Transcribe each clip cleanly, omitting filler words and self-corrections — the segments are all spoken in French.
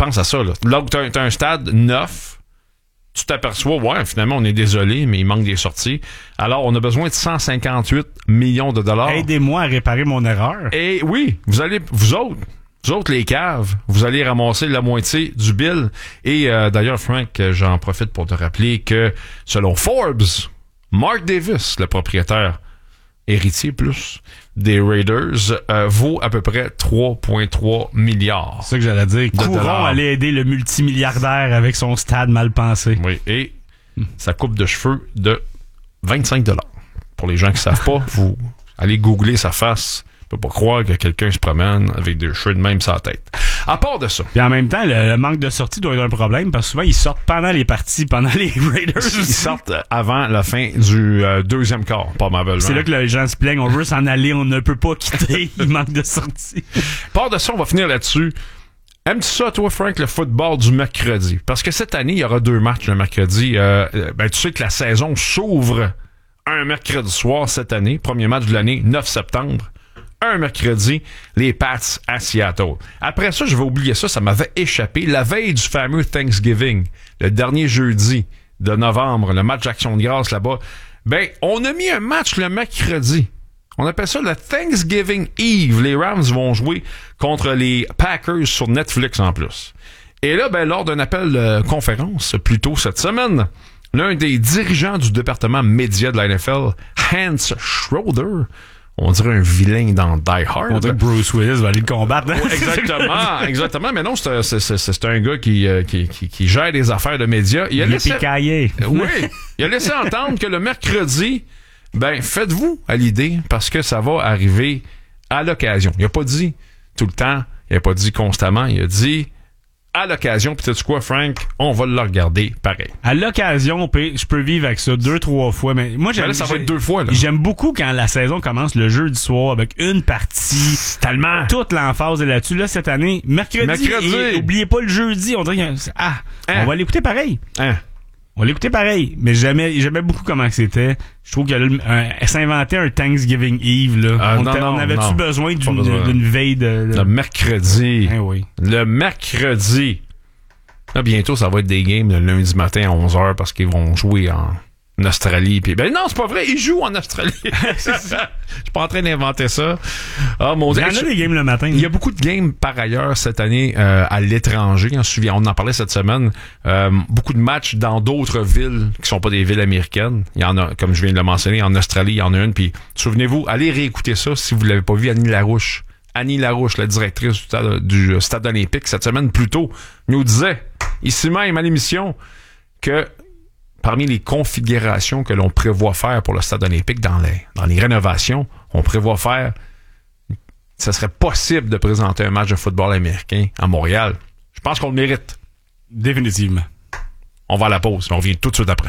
pense à ça, là. Là où t'as un stade neuf, tu t'aperçois, ouais, finalement, on est désolé, mais il manque des sorties. Alors, on a besoin de 158 millions de dollars. Aidez-moi à réparer mon erreur. Et oui, vous autres, les caves, vous allez ramasser la moitié du bill. Et d'ailleurs, Frank, j'en profite pour te rappeler que, selon Forbes, Mark Davis, le propriétaire héritier plus des Raiders, vaut à peu près 3,3 milliards. C'est ça que j'allais dire. Courons aller aider le multimilliardaire avec son stade mal pensé. Oui, et sa coupe de cheveux de 25 $. Pour les gens qui savent pas, vous allez googler sa face. Je peux pas croire que quelqu'un se promène avec des cheveux de même sur la tête. À part de ça. Puis en même temps, le manque de sortie doit être un problème parce que souvent, ils sortent pendant les parties, pendant les Raiders. Ils sortent avant la fin du deuxième quart, probablement. C'est là que les gens se plaignent. On veut s'en aller, on ne peut pas quitter. Il manque de sortie. À part de ça, on va finir là-dessus. Aimes-tu ça, toi, Frank, le football du mercredi? Parce que cette année, il y aura 2 matchs le mercredi. Tu sais que la saison s'ouvre un mercredi soir cette année. Premier match de l'année, 9 septembre. Un mercredi, les Pats à Seattle. Après ça, je vais oublier ça m'avait échappé. La veille du fameux Thanksgiving, le dernier jeudi de novembre, le match d'Action de grâce là-bas, on a mis un match le mercredi. On appelle ça le Thanksgiving Eve. Les Rams vont jouer contre les Packers sur Netflix en plus. Et là, lors d'un appel de conférence, plus tôt cette semaine, l'un des dirigeants du département média de la NFL, Hans Schroeder, on dirait un vilain dans Die Hard. On dirait que Bruce Willis va aller le combattre. Ouais, exactement. Mais non, c'est un gars qui gère des affaires de médias. Il a laissé entendre que le mercredi, faites-vous à l'idée parce que ça va arriver à l'occasion. Il a pas dit tout le temps, il a pas dit constamment, il a dit à l'occasion. Puis tu sais quoi, Frank, on va le regarder pareil. À l'occasion, je peux vivre avec ça 2-3 fois, mais moi ça va être 2 fois là. J'aime beaucoup quand la saison commence le jeudi soir avec une partie. Tellement. Toute l'emphase est là-dessus. Là cette année, mercredi. Et oubliez pas le jeudi. On dirait on va l'écouter pareil. On l'écoutait pareil, mais j'aimais beaucoup comment c'était. Je trouve qu'il s'inventait un Thanksgiving Eve, là. On avait-tu besoin d'une veille de... Le mercredi. Oui. Le mercredi. Là, bientôt, ça va être des games le lundi matin à 11h parce qu'ils vont jouer en Australie. Puis, non, c'est pas vrai, ils jouent en Australie. Je suis pas en train d'inventer ça. Ah, mon Dieu. Il y en a des games le matin. Il y a beaucoup de games par ailleurs cette année à l'étranger. On en parlait cette semaine. Beaucoup de matchs dans d'autres villes qui sont pas des villes américaines. Il y en a, comme je viens de le mentionner, en Australie, il y en a une. Puis souvenez-vous, allez réécouter ça si vous l'avez pas vu. Annie Larouche, la directrice du stade olympique, cette semaine plus tôt, nous disait, ici même à l'émission, que parmi les configurations que l'on prévoit faire pour le stade olympique dans les rénovations, on prévoit faire, ça serait possible de présenter un match de football américain à Montréal. Je pense qu'on le mérite. Définitivement. On va à la pause. On revient tout de suite après.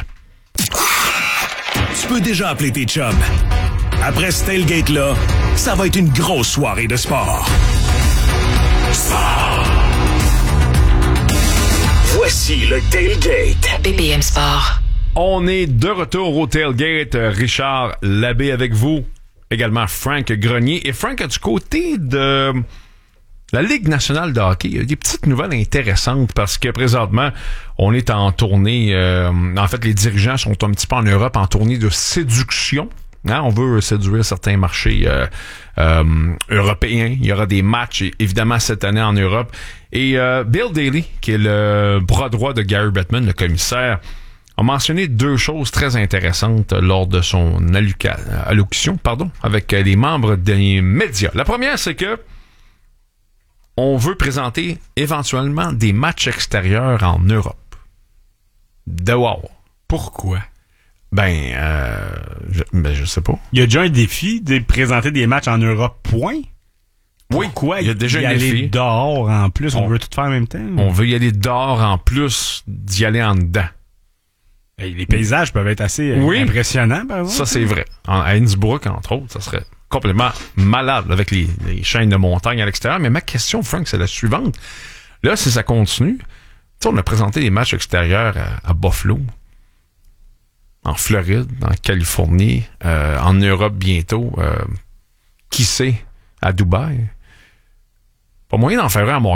Tu peux déjà appeler tes chums. Après ce tailgate-là, ça va être une grosse soirée de sport. Voici le tailgate. BPM Sport. On est de retour au tailgate. Richard Labbé avec vous. Également Frank Grenier. Et Frank, du côté de la Ligue nationale de hockey, il y a des petites nouvelles intéressantes parce que présentement, on est en tournée. En fait, les dirigeants sont un petit peu en Europe en tournée de séduction. On veut séduire certains marchés européens. Il y aura des matchs, évidemment, cette année en Europe. Et Bill Daly, qui est le bras droit de Gary Bettman, le commissaire, a mentionné 2 choses très intéressantes lors de son allocution avec les membres des médias. La première, c'est que on veut présenter éventuellement des matchs extérieurs en Europe. Dehors. Pourquoi? Je sais pas. Il y a déjà un défi de présenter des matchs en Europe, point. Oui, pourquoi il y a déjà y un aller défi. Dehors en plus, on veut tout faire en même temps. On veut y aller dehors en plus d'y aller en dedans. Les paysages peuvent être assez impressionnants, par exemple. Ça, c'est vrai. À Innsbruck, entre autres, ça serait complètement malade avec les chaînes de montagne à l'extérieur. Mais ma question, Frank, c'est la suivante. Là, si ça continue, on a présenté des matchs extérieurs à Buffalo, en Floride, en Californie, en Europe bientôt, qui sait, à Dubaï. Pas moyen d'en faire un à Montréal.